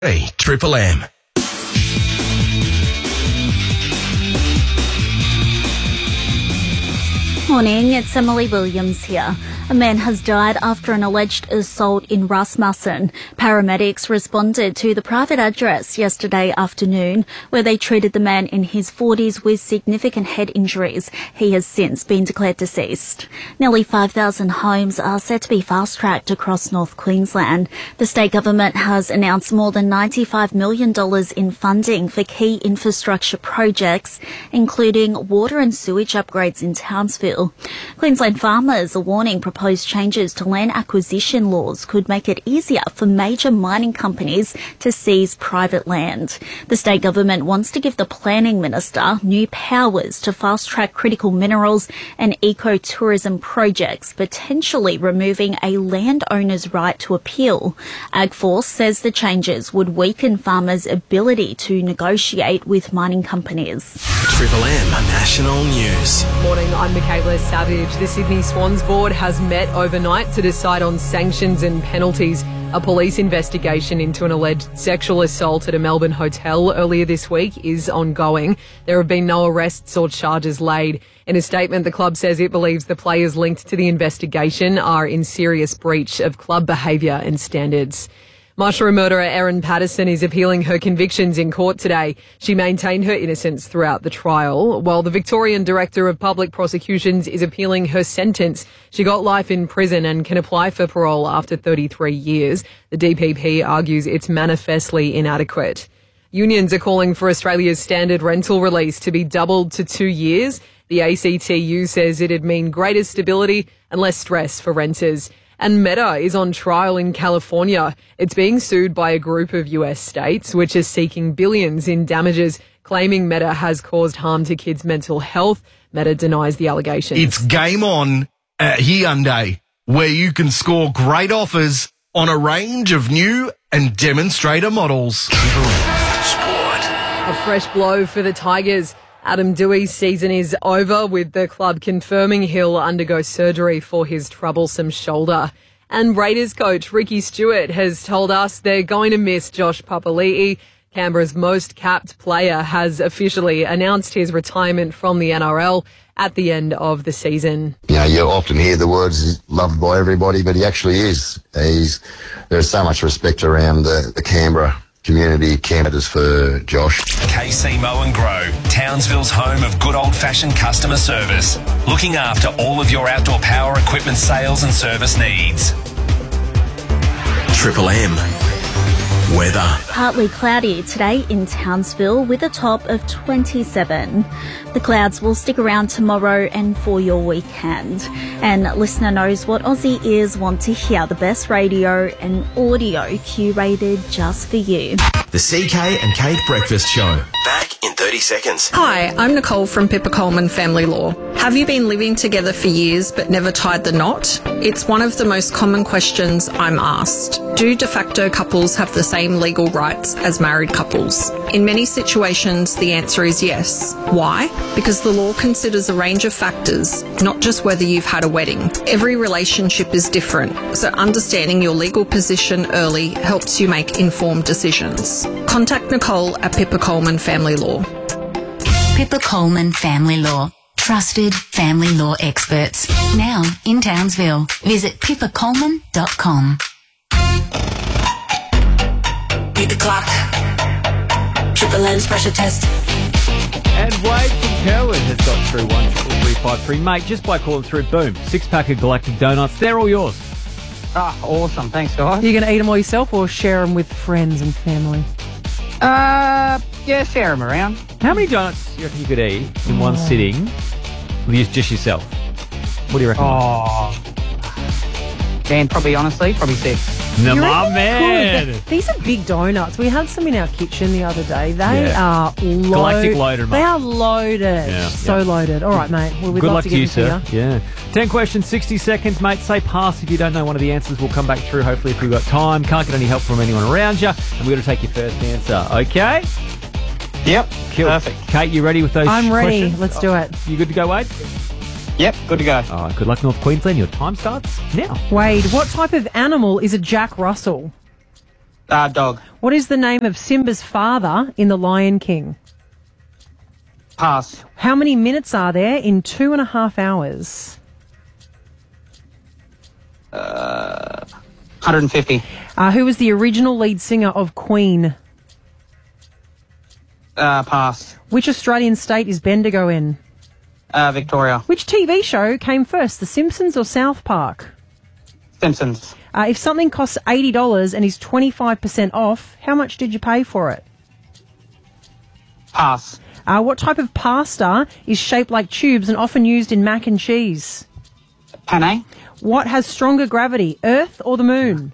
Hey, Triple M. Morning, it's Emily Williams here. A man has died after an alleged assault in Rasmussen. Paramedics responded to the private address yesterday afternoon, where they treated the man in his 40s with significant head injuries. He has since been declared deceased. Nearly 5,000 homes are set to be fast-tracked across North Queensland. The state government has announced more than $95 million in funding for key infrastructure projects, including water and sewage upgrades in Townsville. Queensland farmers are warning proposed changes to land acquisition laws could make it easier for major mining companies to seize private land. The state government wants to give the planning minister new powers to fast-track critical minerals and ecotourism projects, potentially removing a landowner's right to appeal. AgForce says the changes would weaken farmers' ability to negotiate with mining companies. Triple M National News. Morning, I'm Michaela Savage. The Sydney Swans Board has met overnight to decide on sanctions and penalties. A police investigation into an alleged sexual assault at a Melbourne hotel earlier this week is ongoing. There have been no arrests or charges laid. In a statement, the club says it believes the players linked to the investigation are in serious breach of club behaviour and standards. Mushroom murderer Erin Patterson is appealing her convictions in court today. She maintained her innocence throughout the trial, while the Victorian Director of Public Prosecutions is appealing her sentence. She got life in prison and can apply for parole after 33 years. The DPP argues it's manifestly inadequate. Unions are calling for Australia's standard rental release to be doubled to 2 years. The ACTU says it'd mean greater stability and less stress for renters. And Meta is on trial in California. It's being sued by a group of US states, which is seeking billions in damages, claiming Meta has caused harm to kids' mental health. Meta denies the allegations. It's game on at Hyundai, where you can score great offers on a range of new and demonstrator models. Sport. A fresh blow for the Tigers. Adam Douei's season is over, with the club confirming he'll undergo surgery for his troublesome shoulder. And Raiders coach Ricky Stewart has told us they're going to miss Josh Papali'i. Canberra's most capped player has officially announced his retirement from the NRL at the end of the season. You know, you often hear the words he's loved by everybody, but he actually is. There's so much respect around the Canberra community. Candidates for Josh. KC Mow and Grow, Townsville's home of good old-fashioned customer service, looking after all of your outdoor power equipment sales and service needs. Triple M. Weather. Partly cloudy today in Townsville with a top of 27. The clouds will stick around tomorrow and for your weekend. And listener knows what Aussie ears want to hear, the best radio and audio curated just for you. The CK and Kate Breakfast Show. Back in 30 seconds. Hi, I'm Nicole from Pippa Coleman Family Law. Have you been living together for years but never tied the knot? It's one of the most common questions I'm asked. Do de facto couples have the same legal rights as married couples? In many situations, the answer is yes. Why? Because the law considers a range of factors, not just whether you've had a wedding. Every relationship is different, so understanding your legal position early helps you make informed decisions. Contact Nicole at Pippa Coleman Family Law. Pippa Coleman Family Law. Trusted family law experts. Now in Townsville. Visit pippacoleman.com. Beat the clock. Triple M's pressure test. And Wade from Kerwin has got through 13353. Mate, just by calling through, boom, 6-pack of Galactic Donuts. They're all yours. Ah, awesome. Thanks, guys. Are you going to eat them all yourself or share them with friends and family? Yeah, share them around. How many donuts do you reckon you could eat in one sitting with just yourself? What do you reckon? Dan, probably 6. No, my man. These are big donuts. We had some in our kitchen the other day. They are loaded. Galactic loaded, mate. They are loaded. Yeah, so loaded. All right, mate. Well, we'd Good love luck to to you, get sir. Yeah. 10 questions, 60 seconds, mate. Say pass if you don't know one of the answers. We'll come back through, hopefully, if we've got time. Can't get any help from anyone around you. And we've got to take your first answer. Okay? Yep. Cool. Perfect. Kate, you ready with those I'm ready. questions? Let's do it. You good to go, Wade? Yep, good to go. All right, good luck, North Queensland. Your time starts now. Wade, what type of animal is a Jack Russell? Dog. What is the name of Simba's father in The Lion King? Pass. How many minutes are there in 2.5 hours? 150. Who was the original lead singer of Queen? Pass. Which Australian state is Bendigo in? Victoria. Which TV show came first, The Simpsons or South Park? Simpsons. If something costs $80 and is 25% off, how much did you pay for it? Pass. What type of pasta is shaped like tubes and often used in mac and cheese? Penne. What has stronger gravity, Earth or the Moon?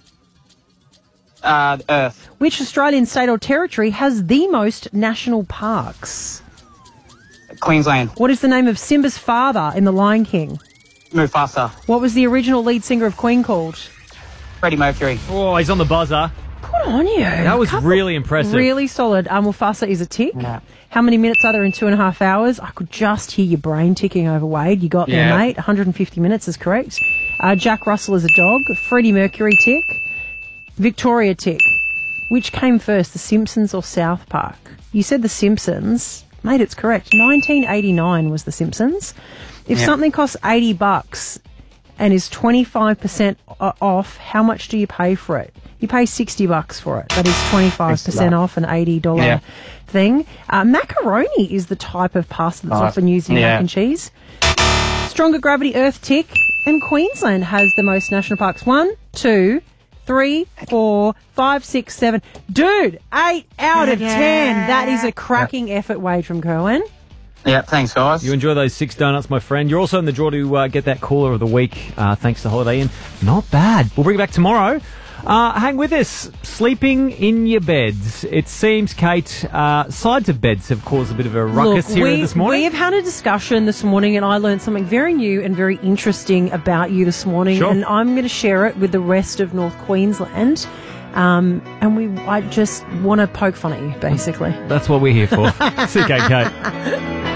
Earth. Which Australian state or territory has the most national parks? Queensland. What is the name of Simba's father in The Lion King? Mufasa. What was the original lead singer of Queen called? Freddie Mercury. Oh, he's on the buzzer. Good on you. That was really impressive. Really solid. Mufasa is a tick. Yeah. How many minutes are there in 2.5 hours? I could just hear your brain ticking over, Wade. You got there, mate. 150 minutes is correct. Jack Russell is a dog. Freddie Mercury, tick. Victoria, tick. Which came first, The Simpsons or South Park? You said The Simpsons. Mate, it's correct. 1989 was The Simpsons. If something costs $80 and is 25% off, how much do you pay for it? You pay $60 for it. That is 25% off an $80 thing. Macaroni is the type of pasta that's often used in mac and cheese. Stronger gravity, Earth, tick. And Queensland has the most national parks. 1, 2, 3, 4, 5, 6, 7. Dude, 8 out of 10. That is a cracking effort, Wade, from Kerwin. Yeah, thanks, guys. You enjoy those 6 donuts, my friend. You're also in the draw to get that Cooler of the Week, thanks to Holiday Inn. Not bad. We'll bring it back tomorrow. Hang with us. Sleeping in your beds. It seems, Kate, sides of beds have caused a bit of a ruckus this morning. We have had a discussion this morning and I learned something very new and very interesting about you this morning. Sure. And I'm going to share it with the rest of North Queensland. I just want to poke fun at you, basically. That's what we're here for. CK, Kate.